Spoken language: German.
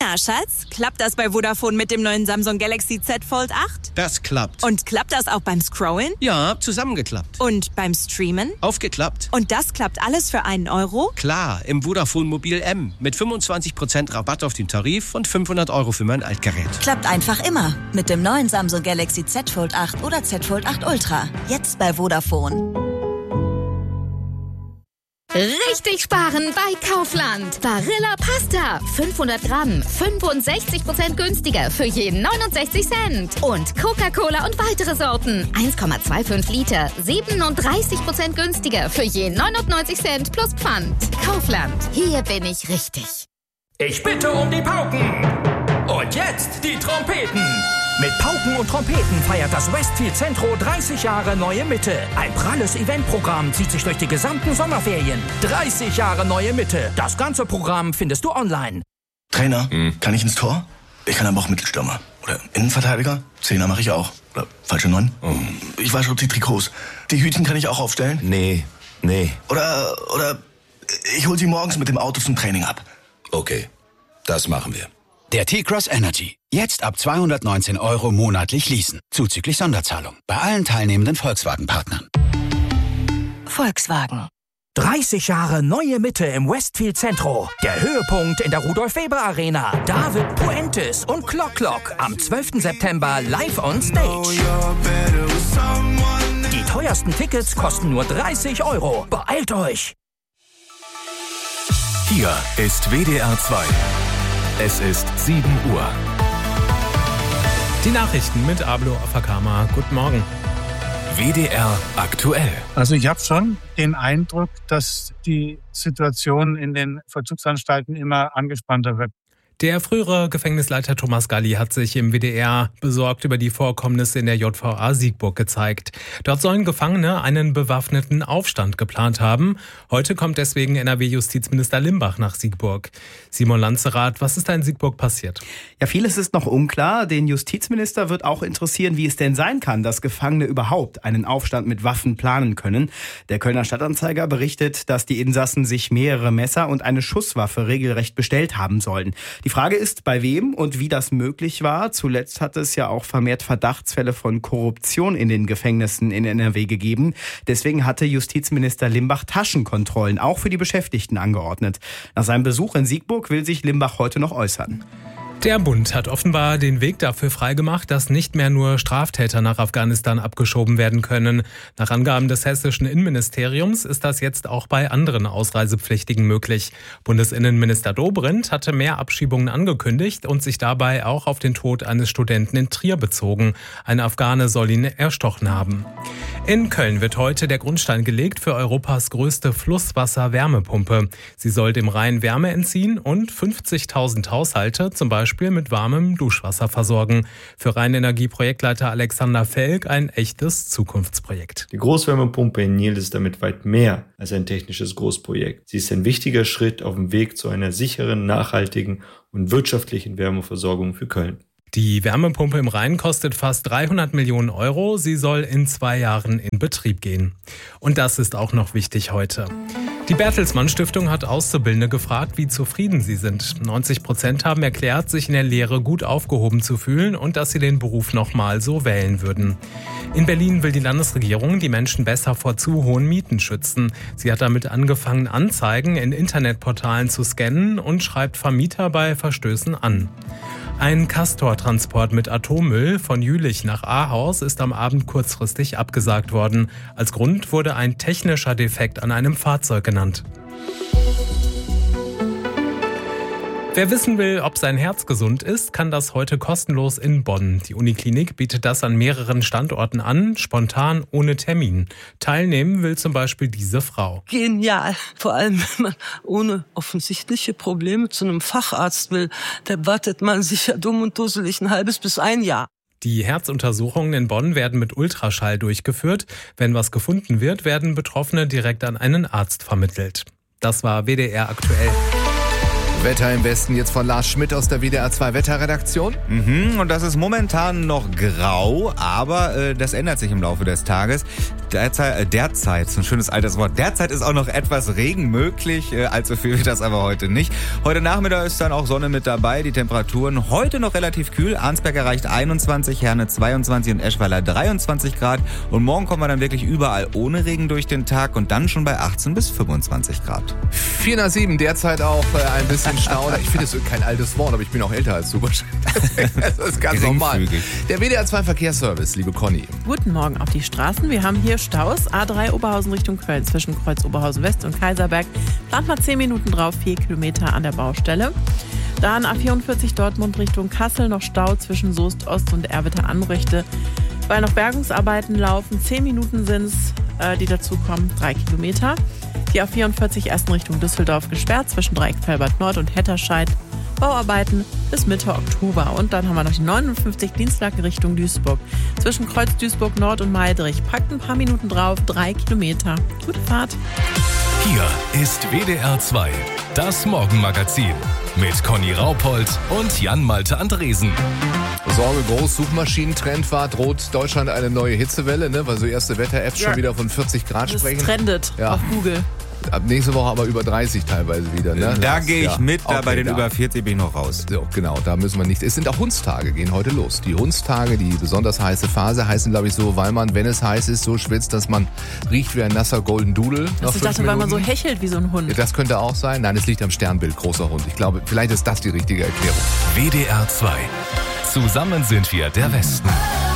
Na, Schatz, klappt das bei Vodafone mit dem neuen Samsung Galaxy Z Fold 8? Das klappt. Und klappt das auch beim Scrollen? Ja, zusammengeklappt. Und beim Streamen? Aufgeklappt. Und das klappt alles für einen Euro? Klar, im Vodafone Mobil M. Mit 25% Rabatt auf den Tarif und 500 € für mein Altgerät. Klappt einfach immer. Mit dem neuen Samsung Galaxy Z Fold 8 oder Z Fold 8 Ultra. Jetzt bei Vodafone. Richtig sparen bei Kaufland. Barilla Pasta. 500 Gramm. 65% günstiger für jeden 69 Cent. Und Coca-Cola und weitere Sorten. 1,25 Liter. 37% günstiger für jeden 99 Cent plus Pfand. Kaufland. Hier bin ich richtig. Ich bitte um die Pauken. Und jetzt die Trompeten. Mit Pauken und Trompeten feiert das Westfield Centro 30 Jahre Neue Mitte. Ein pralles Eventprogramm zieht sich durch die gesamten Sommerferien. 30 Jahre Neue Mitte. Das ganze Programm findest du online. Trainer, kann ich ins Tor? Ich kann aber auch Mittelstürmer. Oder Innenverteidiger? Zehner mache ich auch. Oder falsche 9? Ich wasche auch die Trikots. Die Hütchen kann ich auch aufstellen? Nee. Oder ich hol sie morgens mit dem Auto zum Training ab. Okay, das machen wir. Der T-Cross Energy. Jetzt ab 219 € monatlich leasen. Zuzüglich Sonderzahlung. Bei allen teilnehmenden Volkswagen-Partnern. Volkswagen. 30 Jahre Neue Mitte im Westfield Centro. Der Höhepunkt in der Rudolf-Weber-Arena. David Puentes und Clock am 12. September live on stage. Die teuersten Tickets kosten nur 30 €. Beeilt euch! Hier ist WDR 2. Es ist 7 Uhr. Die Nachrichten mit Ablo Afakama. Guten Morgen. WDR aktuell. Also ich habe schon den Eindruck, dass die Situation in den Vollzugsanstalten immer angespannter wird. Der frühere Gefängnisleiter Thomas Galli hat sich im WDR besorgt über die Vorkommnisse in der JVA Siegburg gezeigt. Dort sollen Gefangene einen bewaffneten Aufstand geplant haben. Heute kommt deswegen NRW-Justizminister Limbach nach Siegburg. Simon Lanzerath, was ist da in Siegburg passiert? Ja, vieles ist noch unklar. Den Justizminister wird auch interessieren, wie es denn sein kann, dass Gefangene überhaupt einen Aufstand mit Waffen planen können. Der Kölner Stadtanzeiger berichtet, dass die Insassen sich mehrere Messer und eine Schusswaffe regelrecht bestellt haben sollen. Die Frage ist, bei wem und wie das möglich war. Zuletzt hat es ja auch vermehrt Verdachtsfälle von Korruption in den Gefängnissen in NRW gegeben. Deswegen hatte Justizminister Limbach Taschenkontrollen auch für die Beschäftigten angeordnet. Nach seinem Besuch in Siegburg will sich Limbach heute noch äußern. Der Bund hat offenbar den Weg dafür freigemacht, dass nicht mehr nur Straftäter nach Afghanistan abgeschoben werden können. Nach Angaben des hessischen Innenministeriums ist das jetzt auch bei anderen Ausreisepflichtigen möglich. Bundesinnenminister Dobrindt hatte mehr Abschiebungen angekündigt und sich dabei auch auf den Tod eines Studenten in Trier bezogen. Ein Afghane soll ihn erstochen haben. In Köln wird heute der Grundstein gelegt für Europas größte Flusswasser-Wärmepumpe. Sie soll dem Rhein Wärme entziehen und 50.000 Haushalte zum Beispiel mit warmem Duschwasser versorgen. Für Rheinenergie-Projektleiter Alexander Felk ein echtes Zukunftsprojekt. Die Großwärmepumpe in Nil ist damit weit mehr als ein technisches Großprojekt. Sie ist ein wichtiger Schritt auf dem Weg zu einer sicheren, nachhaltigen und wirtschaftlichen Wärmeversorgung für Köln. Die Wärmepumpe im Rhein kostet fast 300 Millionen €. Sie soll in 2 Jahren in Betrieb gehen. Und das ist auch noch wichtig heute. Die Bertelsmann Stiftung hat Auszubildende gefragt, wie zufrieden sie sind. 90% haben erklärt, sich in der Lehre gut aufgehoben zu fühlen und dass sie den Beruf nochmal so wählen würden. In Berlin will die Landesregierung die Menschen besser vor zu hohen Mieten schützen. Sie hat damit angefangen, Anzeigen in Internetportalen zu scannen und schreibt Vermieter bei Verstößen an. Ein Castor-Transport mit Atommüll von Jülich nach Ahaus ist am Abend kurzfristig abgesagt worden. Als Grund wurde ein technischer Defekt an einem Fahrzeug genannt. Wer wissen will, ob sein Herz gesund ist, kann das heute kostenlos in Bonn. Die Uniklinik bietet das an mehreren Standorten an, spontan, ohne Termin. Teilnehmen will zum Beispiel diese Frau. Genial. Vor allem, wenn man ohne offensichtliche Probleme zu einem Facharzt will, da wartet man sicher dumm und dusselig ein halbes bis ein Jahr. Die Herzuntersuchungen in Bonn werden mit Ultraschall durchgeführt. Wenn was gefunden wird, werden Betroffene direkt an einen Arzt vermittelt. Das war WDR aktuell. Wetter im Westen jetzt von Lars Schmidt aus der WDR 2 Wetterredaktion. Und das ist momentan noch grau, aber das ändert sich im Laufe des Tages. derzeit, so ein schönes altes Wort. Derzeit ist auch noch etwas Regen möglich, allzu viel wird das aber heute nicht. Heute Nachmittag ist dann auch Sonne mit dabei. Die Temperaturen heute noch relativ kühl. Arnsberg erreicht 21, Herne 22 und Eschweiler 23 Grad. Und morgen kommen wir dann wirklich überall ohne Regen durch den Tag und dann schon bei 18 bis 25 Grad. 4 nach 7, derzeit auch ein bisschen Stau. Ich finde, das ist kein altes Wort, aber ich bin auch älter als du wahrscheinlich. Das ist ganz normal. Der WDR 2 Verkehrsservice, liebe Conny. Guten Morgen auf die Straßen. Wir haben hier Staus. A3 Oberhausen Richtung Köln zwischen Kreuz Oberhausen West und Kaiserberg. Plant mal 10 Minuten drauf, 4 Kilometer an der Baustelle. Dann A44 Dortmund Richtung Kassel, noch Stau zwischen Soest Ost und Erwitter-Anrichte. Weil noch Bergungsarbeiten laufen, 10 Minuten sind es, die dazukommen, 3 Kilometer. Die A44 Essen Richtung Düsseldorf gesperrt zwischen Dreieck-Felbert Nord und Hetterscheid. Bauarbeiten bis Mitte Oktober. Und dann haben wir noch die 59 Dienstlaken Richtung Duisburg. Zwischen Kreuz Duisburg Nord und Meidrich. Packt ein paar Minuten drauf, 3 Kilometer. Gute Fahrt. Hier ist WDR 2, das Morgenmagazin mit Conny Raupold und Jan-Malte Andresen. Sorge groß, Suchmaschinentrend war, droht Deutschland eine neue Hitzewelle, ne? Weil so erste Wetter-Apps schon wieder von 40 Grad sprechen. Das trendet auf Google. Ab nächste Woche aber über 30 teilweise wieder. Ne? Da gehe ich mit, da bei den über 40 bin ich noch raus. So, genau, da müssen wir nicht. Es sind auch Hundstage, gehen heute los. Die Hundstage, die besonders heiße Phase, heißen, glaube ich, so, weil man, wenn es heiß ist, so schwitzt, dass man riecht wie ein nasser Golden Doodle. Ich dachte, weil man so hechelt wie so ein Hund. Das könnte auch sein. Nein, es liegt am Sternbild, großer Hund. Ich glaube, vielleicht ist das die richtige Erklärung. WDR 2. Zusammen sind wir der Westen.